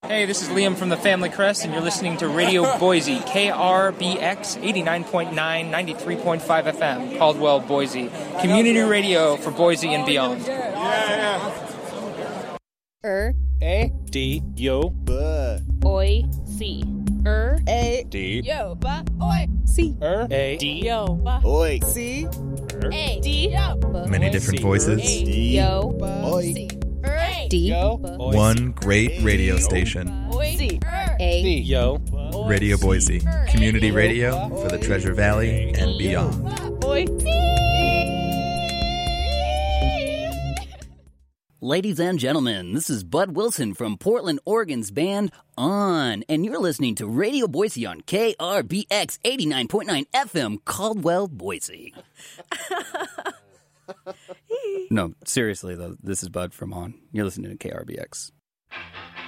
Hey, this is Liam from the Family Crest, and you're listening to Radio Boise, KRBX 89.9, 93.5 FM, Caldwell, Boise. Community radio for Boise and beyond. A D Yo B Oi C A D Yo Ba Oi C A D Yo Ba Oi C A D Yo Many different voices. Yo Oi C D Yo One great radio station. C A D Yo Radio Boise. Community radio for the Treasure Valley and beyond. Oi Ladies and gentlemen, this is Bud Wilson from Portland, Oregon's band On, and you're listening to Radio Boise on KRBX 89.9 FM, Caldwell, Boise. No, seriously, though, this is Bud from On. You're listening to KRBX.